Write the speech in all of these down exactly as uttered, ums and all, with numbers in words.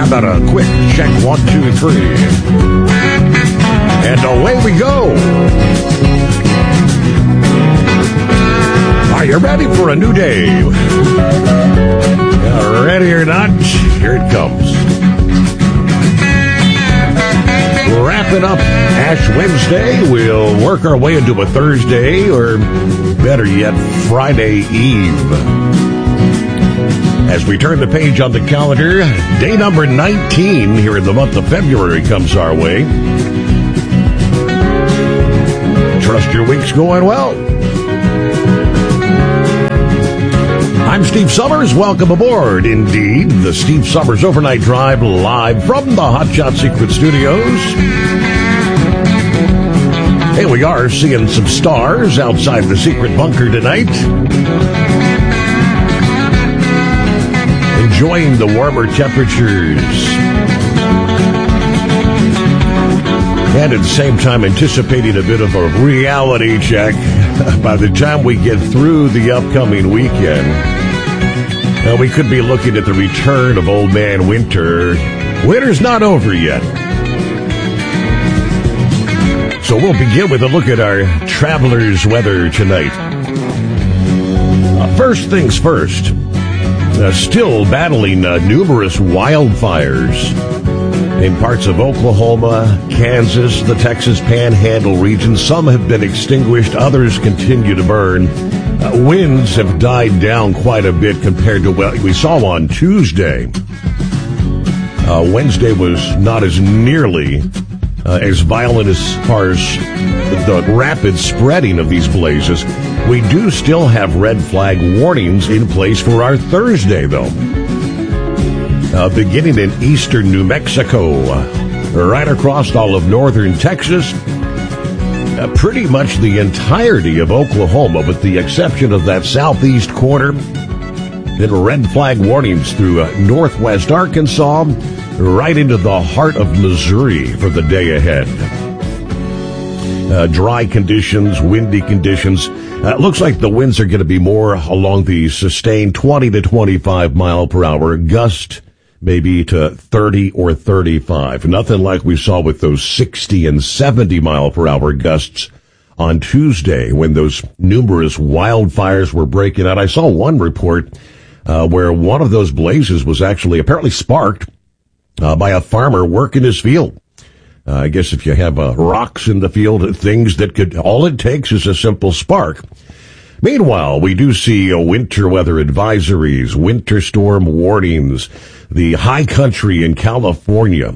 about a quick check? One, two, three. And away we go. Are you ready for a new day? Uh, ready or not, here it comes. Wrapping up Ash Wednesday, we'll work our way into a Thursday, or better yet, Friday Eve. As we turn the page on the calendar, day number nineteen here in the month of February comes our way. Trust your week's going well. I'm Steve Summers. Welcome aboard, indeed, the Steve Summers Overnight Drive, live from the Hot Shot Secret Studios. Hey, we are seeing some stars outside the secret bunker tonight. Enjoying the warmer temperatures. And at the same time, anticipating a bit of a reality check by the time we get through the upcoming weekend. Uh, we could be looking at the return of Old Man Winter. Winter's not over yet. So we'll begin with a look at our traveler's weather tonight. Uh, first things first. Uh, still battling uh, numerous wildfires in parts of Oklahoma, Kansas, the Texas Panhandle region. Some have been extinguished, others continue to burn. Uh, winds have died down quite a bit compared to what we saw on Tuesday. Uh, Wednesday was not as nearly uh, as violent as far as the rapid spreading of these blazes. We do still have red flag warnings in place for our Thursday, though. Uh, beginning in eastern New Mexico, uh, right across all of northern Texas, uh, pretty much the entirety of Oklahoma, with the exception of that southeast corner. Then red flag warnings through uh, northwest Arkansas, right into the heart of Missouri for the day ahead. Uh, dry conditions, windy conditions. Uh, looks like the winds are going to be more along the sustained twenty to twenty-five mile per hour gust, maybe to thirty or thirty-five. Nothing like we saw with those sixty and seventy mile per hour gusts on Tuesday when those numerous wildfires were breaking out. I saw one report uh, where one of those blazes was actually apparently sparked uh, by a farmer working his field. Uh, I guess if you have uh, rocks in the field, things that could, all it takes is a simple spark. Meanwhile, we do see uh, winter weather advisories, winter storm warnings. The high country in California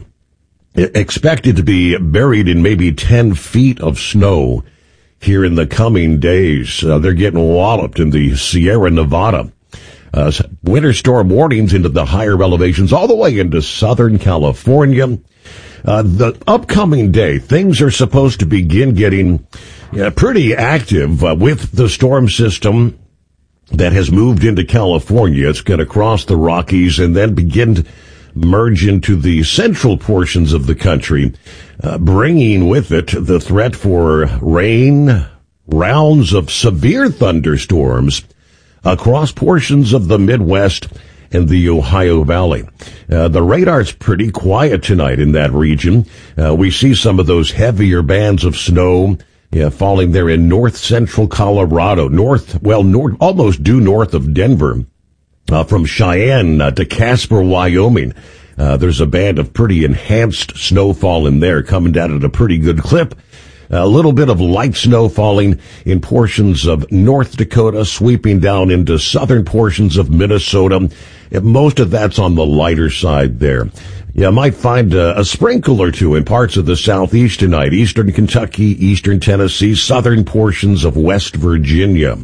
expected to be buried in maybe ten feet of snow here in the coming days. Uh, they're getting walloped in the Sierra Nevada. Uh, winter storm warnings into the higher elevations all the way into Southern California. Uh, the upcoming day, things are supposed to begin getting uh, pretty active uh, with the storm system that has moved into California. It's going to cross the Rockies and then begin to merge into the central portions of the country, uh, bringing with it the threat for rain, rounds of severe thunderstorms across portions of the Midwest and the Ohio Valley. Uh, the radar's pretty quiet tonight in that region. Uh, we see some of those heavier bands of snow yeah, falling there in north central Colorado, north, well, north, almost due north of Denver, uh, from Cheyenne uh, to Casper, Wyoming. Uh, there's a band of pretty enhanced snowfall in there coming down at a pretty good clip. A little bit of light snow falling in portions of North Dakota, sweeping down into southern portions of Minnesota. Most of that's on the lighter side there. You might find a, a sprinkle or two in parts of the southeast tonight, eastern Kentucky, eastern Tennessee, southern portions of West Virginia.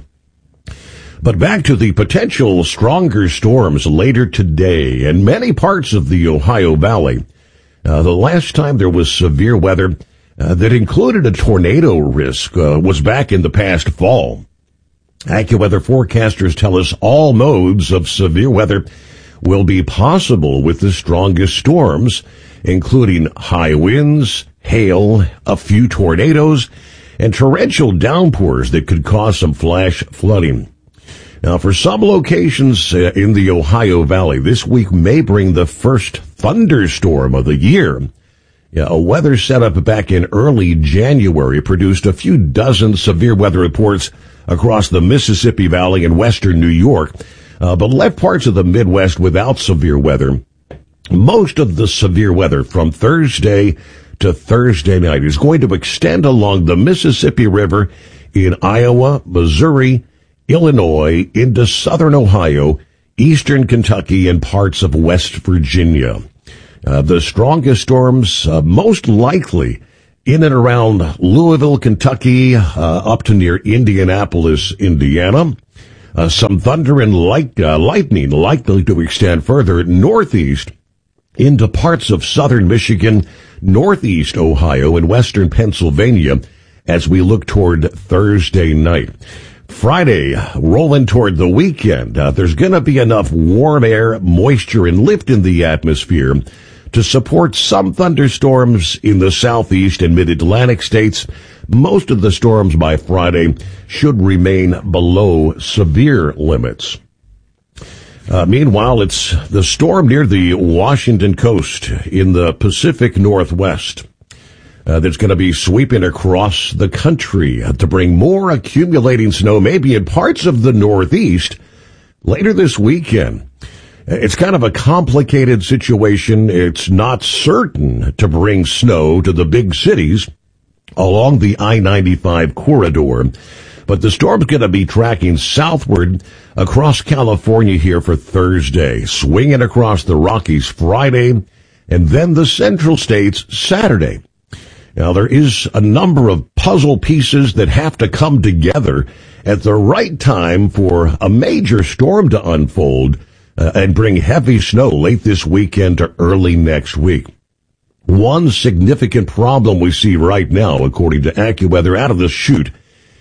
But back to the potential stronger storms later today in many parts of the Ohio Valley. Uh, the last time there was severe weather Uh, that included a tornado risk uh, was back in the past fall. AccuWeather forecasters tell us all modes of severe weather will be possible with the strongest storms, including high winds, hail, a few tornadoes, and torrential downpours that could cause some flash flooding. Now, for some locations uh, in the Ohio Valley, this week may bring the first thunderstorm of the year. Yeah, a weather setup back in early January produced a few dozen severe weather reports across the Mississippi Valley and western New York, uh, but left parts of the Midwest without severe weather. Most of the severe weather from Thursday to Thursday night is going to extend along the Mississippi River in Iowa, Missouri, Illinois, into southern Ohio, eastern Kentucky, and parts of West Virginia. Uh, the strongest storms uh, most likely in and around Louisville, Kentucky, uh, up to near Indianapolis, Indiana. Uh, some thunder and light, uh, lightning likely to extend further northeast into parts of southern Michigan, northeast Ohio, and western Pennsylvania as we look toward Thursday night. Friday, rolling toward the weekend, uh, there's going to be enough warm air, moisture, and lift in the atmosphere to support some thunderstorms in the southeast and mid-Atlantic states. Most of the storms by Friday should remain below severe limits. Uh, meanwhile, it's the storm near the Washington coast in the Pacific Northwest uh, that's going to be sweeping across the country to bring more accumulating snow, maybe in parts of the Northeast, later this weekend. It's kind of a complicated situation. It's not certain to bring snow to the big cities along the I ninety-five corridor, but the storm's going to be tracking southward across California here for Thursday, swinging across the Rockies Friday, and then the central states Saturday. Now, there is a number of puzzle pieces that have to come together at the right time for a major storm to unfold uh, and bring heavy snow late this weekend to early next week. One significant problem we see right now, according to AccuWeather out of the chute,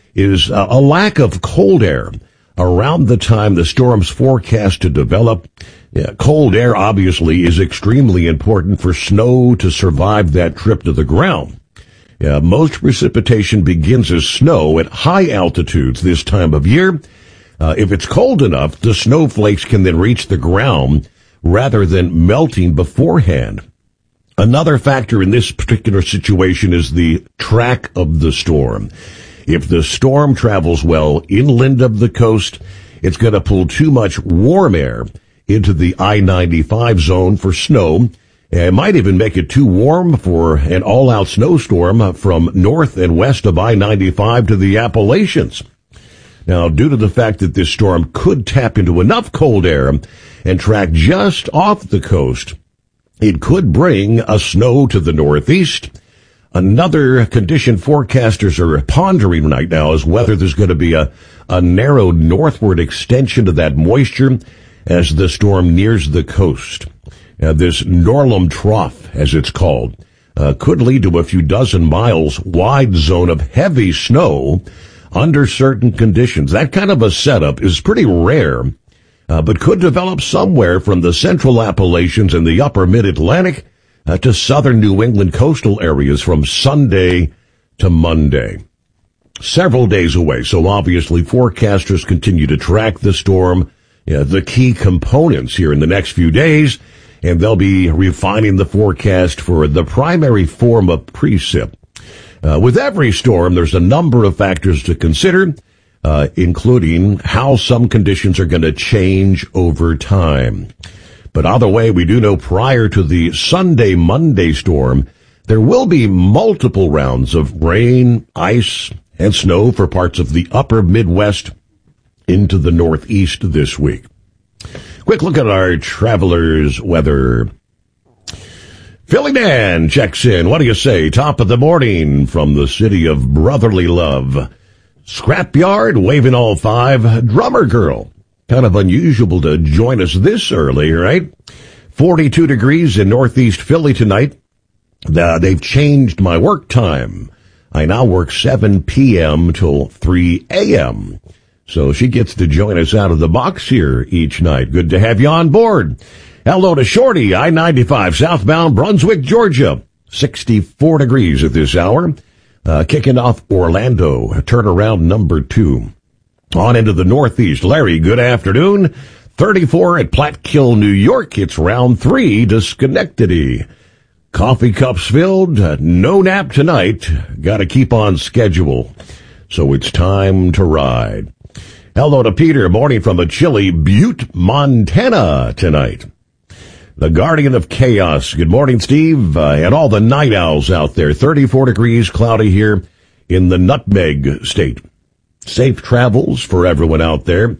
is uh, a lack of cold air around the time the storm's forecast to develop. Yeah, cold air obviously is extremely important for snow to survive that trip to the ground. Yeah, most precipitation begins as snow at high altitudes this time of year. Uh, if it's cold enough, the snowflakes can then reach the ground rather than melting beforehand. Another factor in this particular situation is the track of the storm. If the storm travels well inland of the coast, it's going to pull too much warm air into the I ninety-five zone for snow. It might even make it too warm for an all-out snowstorm from north and west of I ninety-five to the Appalachians. Now, due to the fact that this storm could tap into enough cold air and track just off the coast, it could bring a snow to the northeast. Another condition forecasters are pondering right now is whether there's going to be a, a narrow northward extension of that moisture as the storm nears the coast. Uh, this Norlum Trough, as it's called, uh, could lead to a few dozen miles wide zone of heavy snow under certain conditions. That kind of a setup is pretty rare, uh, but could develop somewhere from the central Appalachians and the upper mid-Atlantic uh, to southern New England coastal areas from Sunday to Monday. Several days away, so obviously forecasters continue to track the storm, uh, the key components here in the next few days, and they'll be refining the forecast for the primary form of precip. Uh, with every storm, there's a number of factors to consider, uh, including how some conditions are going to change over time. But either way, we do know prior to the Sunday-Monday storm, there will be multiple rounds of rain, ice, and snow for parts of the upper Midwest into the Northeast this week. Quick look at our travelers' weather. Philly Dan checks in. What do you say? Top of the morning from the city of brotherly love. Scrapyard, waving all five. Drummer girl. Kind of unusual to join us this early, right? forty-two degrees in northeast Philly tonight. Uh, they've changed my work time. I now work seven p.m. till three a.m., so she gets to join us out of the box here each night. Good to have you on board. Hello to Shorty, I ninety-five, southbound Brunswick, Georgia. sixty-four degrees at this hour. Uh, kicking off Orlando, turnaround number two. On into the Northeast. Larry, good afternoon. thirty-four at Platkill, New York. It's round three to Schenectady. Coffee cups filled. Uh, no nap tonight. Got to keep on schedule. So it's time to ride. Hello to Peter. Morning from a chilly Butte, Montana tonight. The Guardian of Chaos. Good morning, Steve, uh, and all the night owls out there. thirty-four degrees, cloudy here in the Nutmeg State. Safe travels for everyone out there.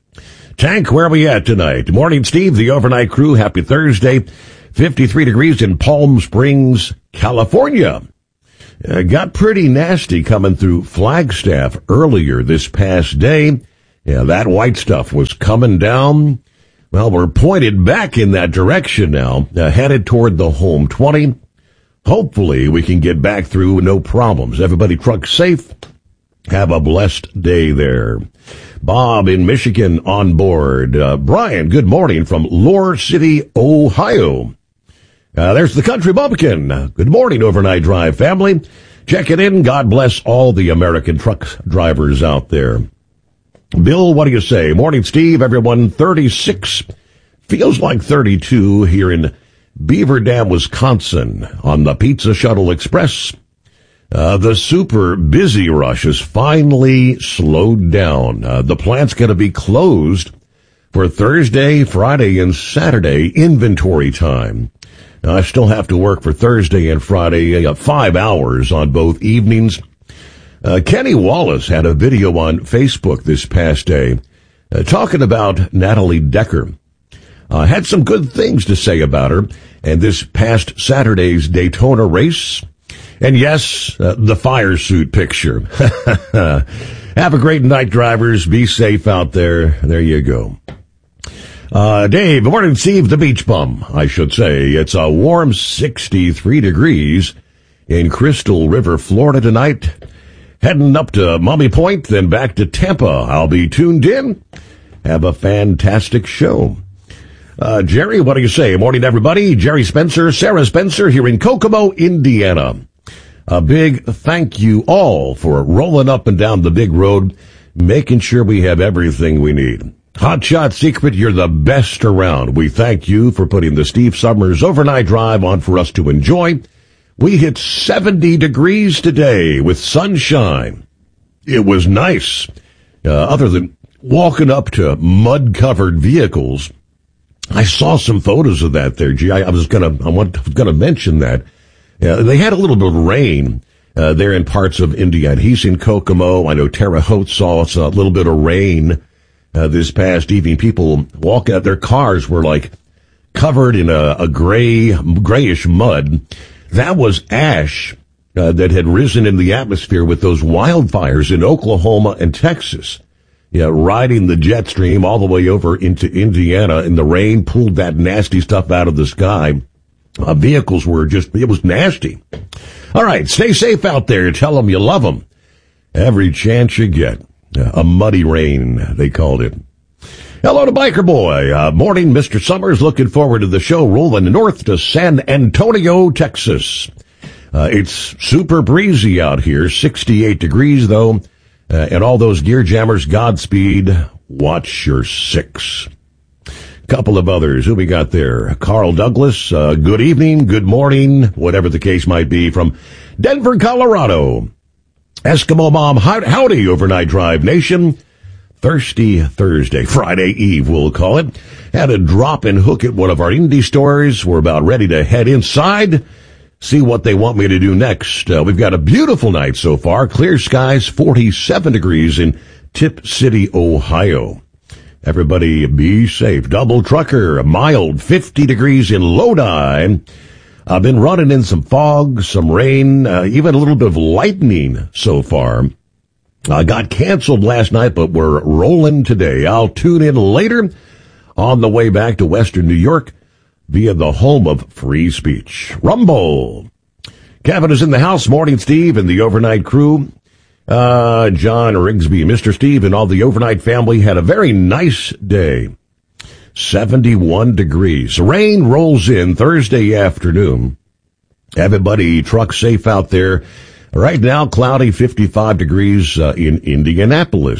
Tank, where are we at tonight? Morning, Steve, the overnight crew. Happy Thursday. fifty-three degrees in Palm Springs, California. Uh, got pretty nasty coming through Flagstaff earlier this past day. Yeah, that white stuff was coming down. Well, we're pointed back in that direction now, uh, headed toward the home twenty. Hopefully we can get back through no problems. Everybody truck safe. Have a blessed day there. Bob in Michigan on board. Uh, Brian, good morning from Lore City, Ohio. Uh, there's the Country Bumpkin. Good morning, Overnight Drive family. Check it in. God bless all the American truck drivers out there. Bill, what do you say? Morning, Steve. Everyone, thirty-six. Feels like thirty-two here in Beaver Dam, Wisconsin on the Pizza Shuttle Express. Uh, the super busy rush is finally slowed down. Uh, the plant's going to be closed for Thursday, Friday, and Saturday inventory time. Now, I still have to work for Thursday and Friday, uh, five hours on both evenings. Uh, Kenny Wallace had a video on Facebook this past day uh, talking about Natalie Decker. Uh, had some good things to say about her and this past Saturday's Daytona race. And yes, uh, the fire suit picture. Have a great night, drivers. Be safe out there. There you go. Uh, Dave, good morning, Steve, the beach bum, I should say. It's a warm sixty-three degrees in Crystal River, Florida tonight. Heading up to Mummy Point, then back to Tampa. I'll be tuned in. Have a fantastic show. Uh, Jerry, what do you say? Morning, everybody. Jerry Spencer, Sarah Spencer here in Kokomo, Indiana. A big thank you all for rolling up and down the big road, making sure we have everything we need. Hotshot Secret, you're the best around. We thank you for putting the Steve Summers Overnight Drive on for us to enjoy. We hit seventy degrees today with sunshine. It was nice. Uh, other than walking up to mud-covered vehicles, I saw some photos of that there. Gee, I, I was gonna, I want, gonna mention that. Uh, they had a little bit of rain, uh, there in parts of India. And he's in Kokomo. I know Terre Haute saw a little bit of rain, uh, this past evening. People walking out, their cars were like covered in a, a gray, grayish mud. That was ash, uh, that had risen in the atmosphere with those wildfires in Oklahoma and Texas. Yeah, riding the jet stream all the way over into Indiana, and the rain pulled that nasty stuff out of the sky. Uh, vehicles were just, it was nasty. All right, stay safe out there. Tell them you love them every chance you get. Uh, a muddy rain, they called it. Hello to Biker Boy. Uh, morning, Mister Summers. Looking forward to the show. Rolling north to San Antonio, Texas. Uh, it's super breezy out here. sixty-eight degrees, though. Uh, and all those gear jammers, Godspeed. Watch your six. Couple of others. Who we got there? Carl Douglas. Uh, good evening, good morning, whatever the case might be, from Denver, Colorado. Eskimo Mom, howdy, Overnight Drive Nation. Thirsty Thursday, Friday Eve, we'll call it. Had a drop and hook at one of our indie stores. We're about ready to head inside, see what they want me to do next. Uh, we've got a beautiful night so far. Clear skies, forty-seven degrees in Tip City, Ohio. Everybody be safe. Double Trucker, mild, fifty degrees in Lodi. I've been running in some fog, some rain, uh, even a little bit of lightning so far. I uh, got canceled last night, but we're rolling today. I'll tune in later on the way back to Western New York via the home of free speech. Rumble. Kevin is in the house. Morning, Steve, and the overnight crew. Uh, John Rigsby, Mister Steve, and all the overnight family had a very nice day. seventy-one degrees. Rain rolls in Thursday afternoon. Everybody truck safe out there. Right now, cloudy, fifty-five degrees uh, in Indianapolis.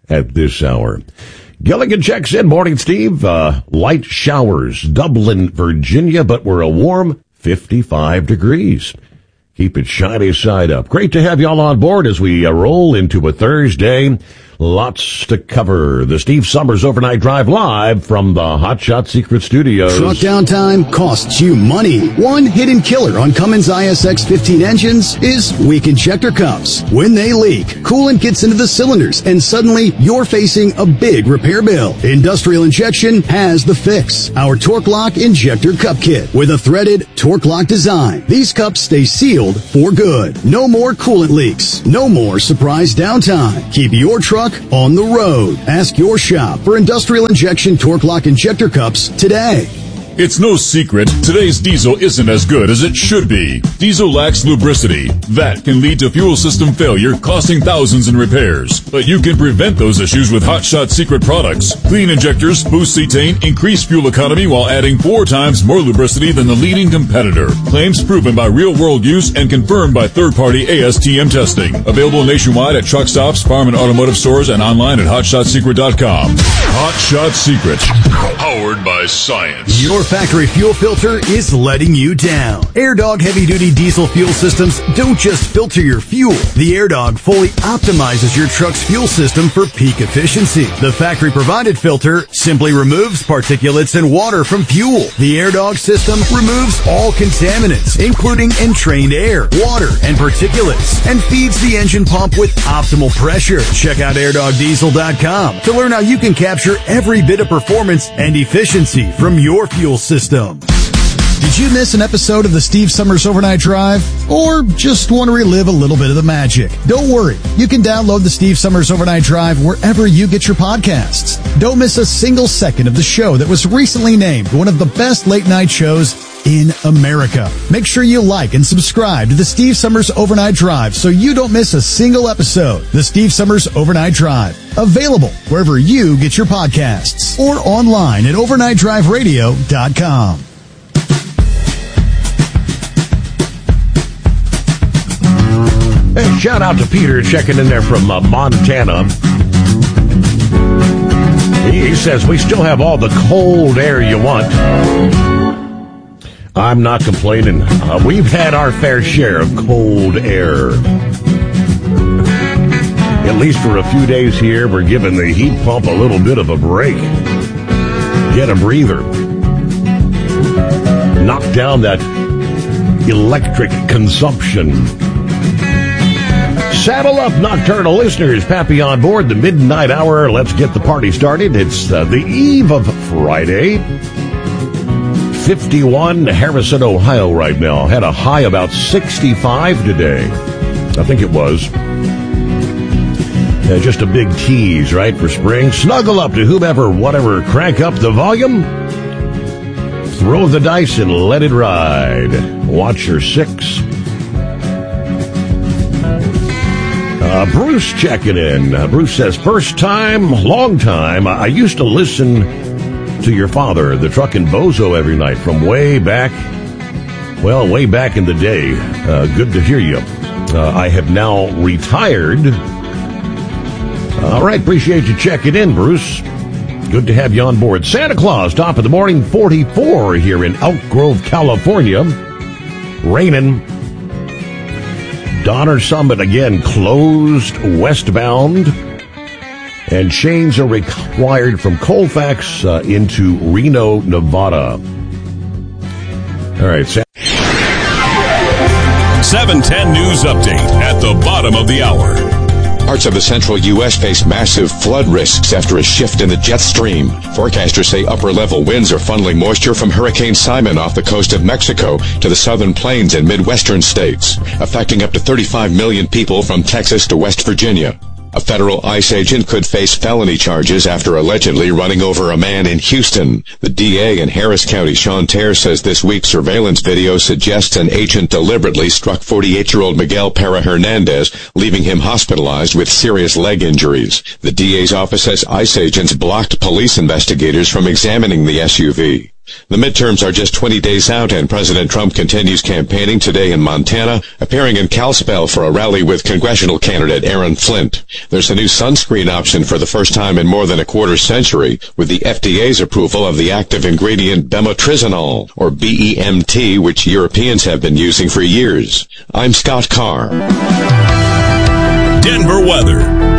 at this hour. Gilligan checks in. Morning, Steve. Uh, light showers, Dublin, Virginia, but we're a warm fifty-five degrees. Keep it shiny side up. Great to have y'all on board as we uh, roll into a Thursday. Lots to cover. The Steve Summers Overnight Drive live from the Hot Shot Secret Studios. Truck downtime costs you money. One hidden killer on Cummins I S X fifteen engines is weak injector cups. When they leak, coolant gets into the cylinders and suddenly you're facing a big repair bill. Industrial Injection has the fix. Our Torque Lock Injector Cup Kit with a threaded Torque Lock design. These cups stay sealed for good. No more coolant leaks. No more surprise downtime. Keep your truck on the road. Ask your shop for Industrial Injection Torque Lock Injector Cups today. It's no secret, today's diesel isn't as good as it should be. Diesel lacks lubricity. That can lead to fuel system failure, costing thousands in repairs. But you can prevent those issues with Hot Shot Secret products. Clean injectors, boost cetane, increase fuel economy while adding four times more lubricity than the leading competitor. Claims proven by real-world use and confirmed by third-party A S T M testing. Available nationwide at truck stops, farm and automotive stores, and online at hot shot secret dot com. Hot Shot Secret, powered by science. Your factory fuel filter is letting you down. AirDog heavy-duty diesel fuel systems don't just filter your fuel. The AirDog fully optimizes your truck's fuel system for peak efficiency. The factory-provided filter simply removes particulates and water from fuel. The AirDog system removes all contaminants, including entrained air, water, and particulates, and feeds the engine pump with optimal pressure. Check out air dog diesel dot com to learn how you can capture every bit of performance and efficiency from your fuel system. Did you miss an episode of the Steve Summers Overnight Drive? Or just want to relive a little bit of the magic? Don't worry. You can download the Steve Summers Overnight Drive wherever you get your podcasts. Don't miss a single second of the show that was recently named one of the best late night shows in America. Make sure you like and subscribe to the Steve Summers Overnight Drive so you don't miss a single episode. The Steve Summers Overnight Drive. Available wherever you get your podcasts or online at overnight drive radio dot com. Hey, shout out to Peter checking in there from uh, Montana. He says we still have all the cold air you want. I'm not complaining. Uh, we've had our fair share of cold air. At least for a few days here, we're giving the heat pump a little bit of a break. Get a breather. Knock down that electric consumption. Saddle up, nocturnal listeners. Pappy on board, the midnight hour. Let's get the party started. It's uh, the eve of Friday. fifty-one, Harrison, Ohio right now. Had a high about sixty-five today. I think it was. Uh, just a big tease, right, for spring. Snuggle up to whomever, whatever. Crank up the volume. Throw the dice and let it ride. Watch your six. Uh, Bruce checking in. Uh, Bruce says, first time, long time. I used to listen to your father, the truckin' bozo, every night from way back, well, way back in the day. Uh, good to hear you. Uh, I have now retired. All right, appreciate you checking in, Bruce. Good to have you on board. Santa Claus, top of the morning, forty-four here in Elk Grove, California. Raining. Donner Summit again closed westbound, and chains are required from Colfax uh, into Reno, Nevada. All right. seven ten News Update at the bottom of the hour. Parts of the central U S face massive flood risks after a shift in the jet stream. Forecasters say upper-level winds are funneling moisture from Hurricane Simon off the coast of Mexico to the southern plains and midwestern states, affecting up to thirty-five million people from Texas to West Virginia. A federal ICE agent could face felony charges after allegedly running over a man in Houston. The D A in Harris County, Sean Terr, says this week's surveillance video suggests an agent deliberately struck forty-eight-year-old Miguel Pera Hernandez, leaving him hospitalized with serious leg injuries. The D A's office says ICE agents blocked police investigators from examining the S U V. The midterms are just twenty days out, and President Trump continues campaigning today in Montana, appearing in Kalispell for a rally with congressional candidate Aaron Flint. There's a new sunscreen option for the first time in more than a quarter century, with the F D A's approval of the active ingredient bemotrizinol, or B E M T, which Europeans have been using for years. I'm Scott Carr. Denver weather.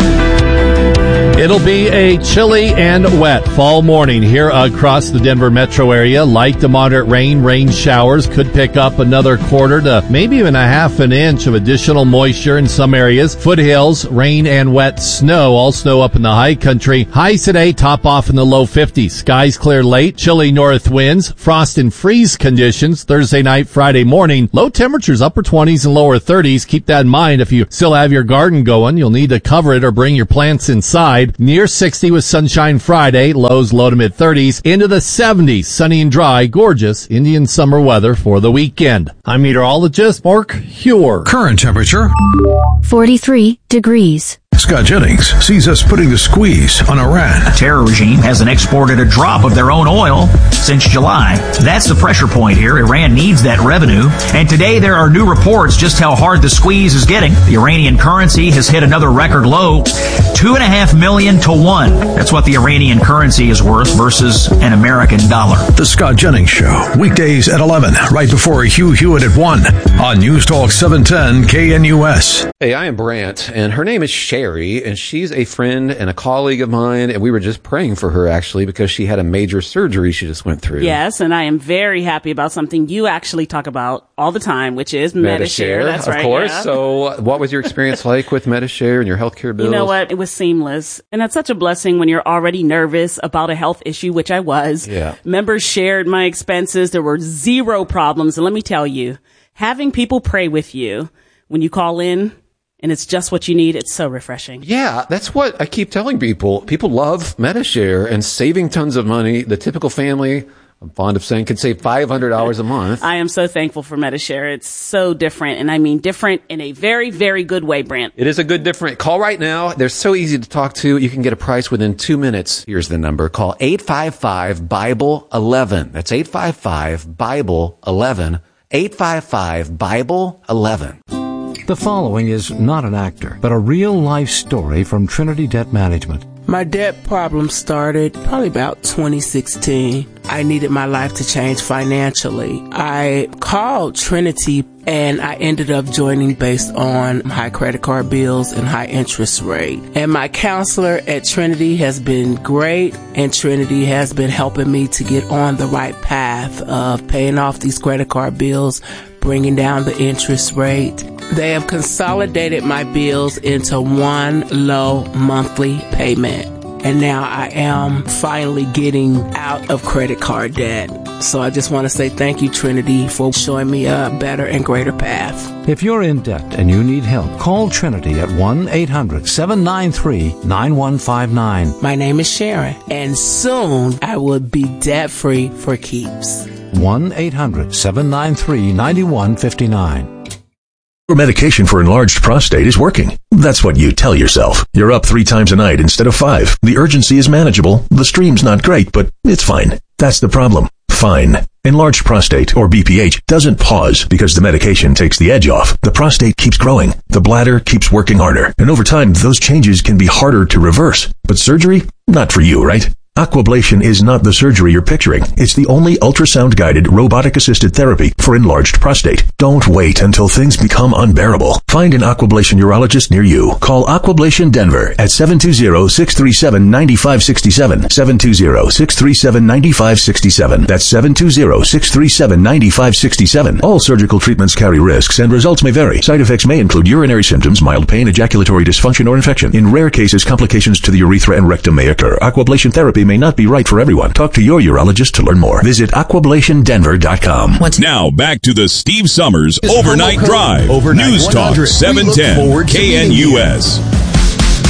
It'll be a chilly and wet fall morning here across the Denver metro area. Light to moderate rain, rain showers could pick up another quarter to maybe even a half an inch of additional moisture in some areas. Foothills, rain and wet snow, all snow up in the high country. Highs today top off in the low fifties. Skies clear late, chilly north winds, frost and freeze conditions Thursday night, Friday morning. Low temperatures, upper twenties and lower thirties. Keep that in mind. If you still have your garden going, you'll need to cover it or bring your plants inside. Near sixty with sunshine Friday, lows low to mid thirties, into the seventies, sunny and dry, gorgeous Indian summer weather for the weekend. I'm meteorologist Mark Huer. Current temperature forty-three degrees. Scott Jennings sees us putting the squeeze on Iran. The terror regime hasn't exported a drop of their own oil since July. That's the pressure point here. Iran needs that revenue. And today there are new reports just how hard the squeeze is getting. The Iranian currency has hit another record low, two and a half million to one. That's what the Iranian currency is worth versus an American dollar. The Scott Jennings Show, weekdays at eleven, right before Hugh Hewitt at one on News Talk seven ten K N U S. Hey, I am Brant, and her name is Sherry, and she's a friend and a colleague of mine, and we were just praying for her, actually, because she had a major surgery she just went through. Yes, and I am very happy about something you actually talk about all the time, which is Medi-Share. That's of right. Of course. Yeah. So what was your experience like with Medi-Share and your healthcare bills? You know what? It was seamless. And that's such a blessing when you're already nervous about a health issue, which I was. Yeah. Members shared my expenses. There were zero problems. And let me tell you, having people pray with you when you call in, and it's just what you need, it's so refreshing. Yeah, that's what I keep telling people. People love Medi-Share and saving tons of money. The typical family, I'm fond of saying, can save five hundred dollars a month. I am so thankful for Medi-Share. It's so different, and I mean different in a very, very good way, Brant. It is a good different. Call right now. They're so easy to talk to. You can get a price within two minutes. Here's the number. Call eight five five Bible eleven. That's eight five five Bible eleven. eight five five Bible eleven. The following is not an actor, but a real-life story from Trinity Debt Management. My debt problem started probably about twenty sixteen. I needed my life to change financially. I called Trinity and I ended up joining based on high credit card bills and high interest rate. And my counselor at Trinity has been great, and Trinity has been helping me to get on the right path of paying off these credit card bills, bringing down the interest rate. They have consolidated my bills into one low monthly payment. And now I am finally getting out of credit card debt. So I just want to say thank you, Trinity, for showing me a better and greater path. If you're in debt and you need help, call Trinity at one eight hundred seven nine three nine one five nine. My name is Sharon, and soon I will be debt-free for keeps. one eight hundred seven nine three nine one five nine. Your medication for enlarged prostate is working. That's what you tell yourself. You're up three times a night instead of five. The urgency is manageable. The stream's not great, but it's fine. That's the problem. Fine. Enlarged prostate, or B P H, doesn't pause because the medication takes the edge off. The prostate keeps growing. The bladder keeps working harder. And over time, those changes can be harder to reverse. But surgery? Not for you, right? Aquablation is not the surgery you're picturing. It's the only ultrasound-guided, robotic-assisted therapy for enlarged prostate. Don't wait until things become unbearable. Find an Aquablation urologist near you. Call Aquablation Denver at seven two zero, six three seven, nine five six seven, seven two zero, six three seven, nine five six seven. That's seven two zero, six three seven, nine five six seven. All surgical treatments carry risks, and results may vary. Side effects may include urinary symptoms, mild pain, ejaculatory dysfunction, or infection. In rare cases, complications to the urethra and rectum may occur. Aquablation therapy may not be right for everyone. Talk to your urologist to learn more. Visit aquablation denver dot com. Now back to the Steve Summers Overnight Drive. Overnight News Talk seven ten K N U S.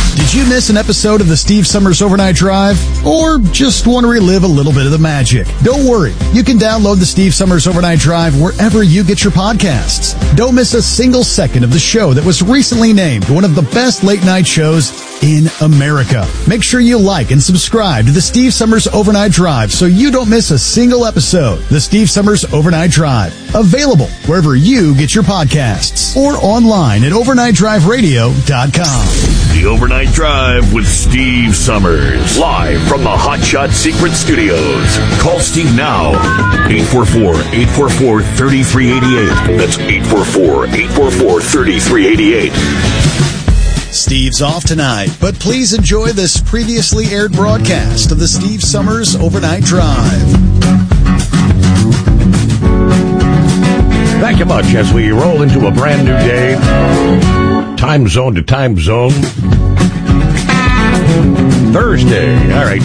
Did you miss an episode of the Steve Summers Overnight Drive? Or just want to relive a little bit of the magic? Don't worry. You can download the Steve Summers Overnight Drive wherever you get your podcasts. Don't miss a single second of the show that was recently named one of the best late night shows in America. Make sure you like and subscribe to the Steve Summers Overnight Drive so you don't miss a single episode. The Steve Summers Overnight Drive. Available wherever you get your podcasts or online at overnight drive radio dot com. The Overnight Drive with Steve Summers. Live from the Hot Shot Secret Studios. Call Steve now. eight four four, eight four four, three three eight eight. That's eight four four, eight four four, three three eight eight. Steve's off tonight, but please enjoy this previously aired broadcast of the Steve Summers Overnight Drive. Thank you much as we roll into a brand new day. Time zone to time zone. Thursday. All right.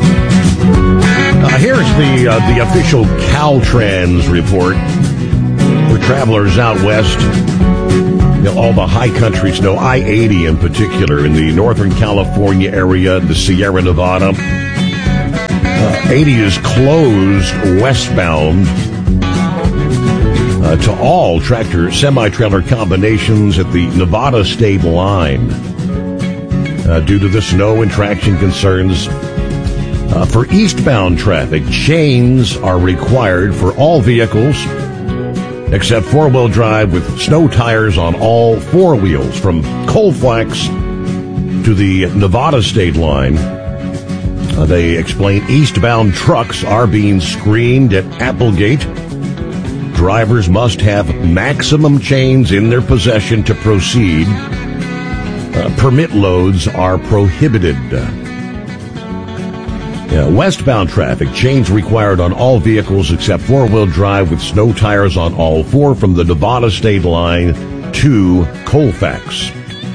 Uh, here's the uh, the official Caltrans report for travelers out west. You know, all the high country snow, I eighty in particular, in the Northern California area, the Sierra Nevada. Uh, eighty is closed westbound uh, to all tractor semi-trailer combinations at the Nevada state line uh, due to the snow and traction concerns. Uh, for eastbound traffic, chains are required for all vehicles except four-wheel drive with snow tires on all four wheels from Colfax to the Nevada state line. Uh, they explain eastbound trucks are being screened at Applegate. Drivers must have maximum chains in their possession to proceed. Uh, permit loads are prohibited. Yeah, westbound traffic, chains required on all vehicles except four-wheel drive with snow tires on all four from the Nevada state line to Colfax.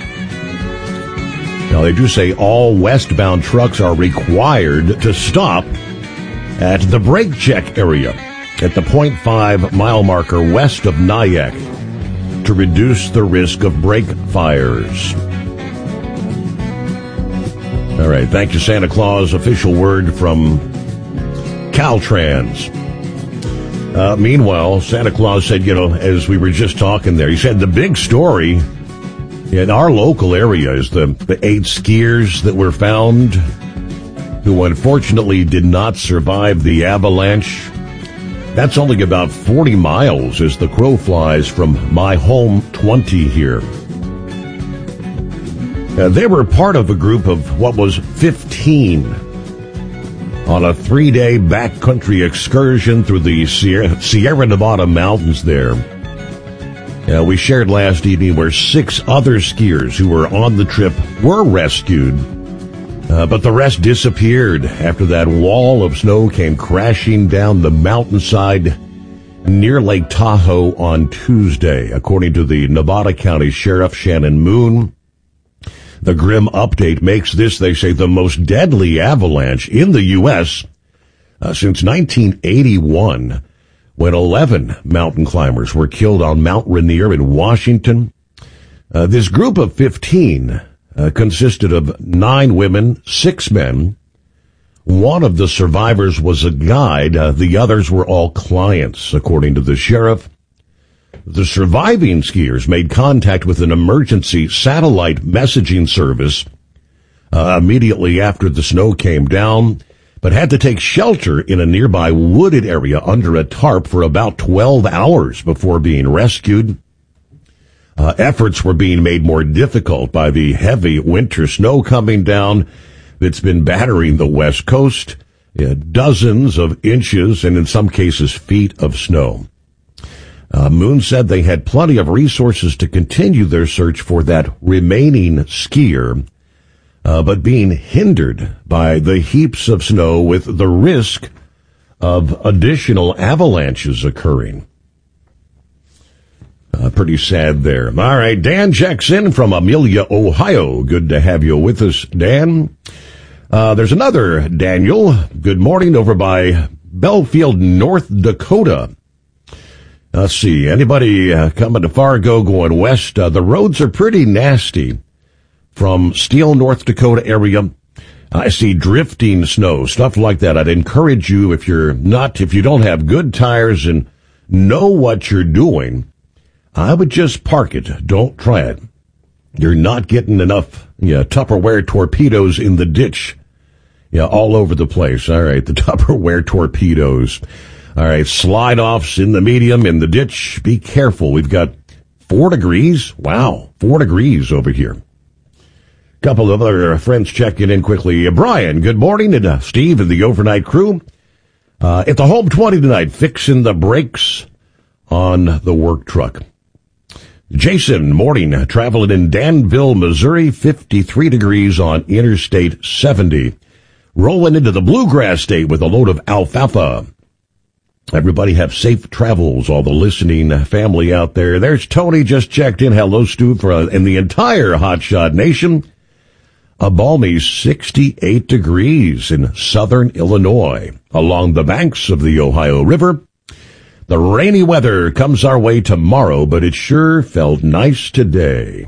Now, they do say all westbound trucks are required to stop at the brake check area at the point five mile marker west of Nyack to reduce the risk of brake fires. All right, thank you, Santa Claus. Official word from Caltrans. Uh, meanwhile, Santa Claus said, you know, as we were just talking there, he said the big story in our local area is the, the eight skiers that were found who unfortunately did not survive the avalanche. That's only about forty miles as the crow flies from my home twenty here. Uh, they were part of a group of what was fifteen on a three-day backcountry excursion through the Sierra, Sierra Nevada mountains there. Uh, we shared last evening where six other skiers who were on the trip were rescued, uh, but the rest disappeared after that wall of snow came crashing down the mountainside near Lake Tahoe on Tuesday, according to the Nevada County Sheriff Shannon Moon. The grim update makes this, they say, the most deadly avalanche in the U S uh, since nineteen eighty-one, when eleven mountain climbers were killed on Mount Rainier in Washington. Uh, this group of fifteen uh, consisted of nine women, six men. One of the survivors was a guide. Uh, the others were all clients, according to the sheriff. The surviving skiers made contact with an emergency satellite messaging service uh, immediately after the snow came down, but had to take shelter in a nearby wooded area under a tarp for about twelve hours before being rescued. Uh, efforts were being made more difficult by the heavy winter snow coming down that's been battering the West Coast. Yeah, dozens of inches and in some cases feet of snow. Uh, Moon said they had plenty of resources to continue their search for that remaining skier, uh, but being hindered by the heaps of snow with the risk of additional avalanches occurring. Uh, pretty sad there. All right, Dan checks in from Amelia, Ohio. Good to have you with us, Dan. Uh, there's another Daniel. Good morning over by Belfield, North Dakota. Let's see, anybody uh, coming to Fargo going west, uh, the roads are pretty nasty. from Steele, North Dakota area. I see drifting snow, stuff like that. I'd encourage you, if you're not, if you don't have good tires and know what you're doing, I would just park it. Don't try it. You're not getting enough yeah, Tupperware torpedoes in the ditch. Yeah, all over the place. All right, the Tupperware torpedoes. All right, slide-offs in the medium, in the ditch. Be careful. We've got four degrees. Wow, four degrees over here. Couple of other friends checking in quickly. Uh, Brian, good morning, and uh, Steve and the overnight crew. Uh, at the Home twenty tonight, fixing the brakes on the work truck. Jason, morning, uh, traveling in Danville, Missouri, fifty-three degrees on Interstate seventy. Rolling into the Bluegrass State with a load of alfalfa. Everybody have safe travels, all the listening family out there. There's Tony, just checked in. Hello, Stu, for, uh, in the entire Hotshot Nation. A balmy sixty-eight degrees in southern Illinois, along the banks of the Ohio River. The rainy weather comes our way tomorrow, but it sure felt nice today.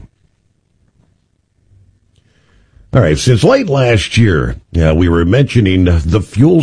All right, since late last year, yeah, we were mentioning the fuel